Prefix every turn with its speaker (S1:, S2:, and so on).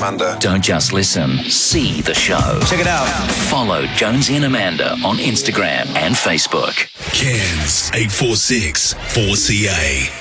S1: Amanda.
S2: Don't just listen, see the show.
S3: Check it out.
S2: Follow Jonesy and Amanda on Instagram and Facebook.
S4: Cairns 846 4CA.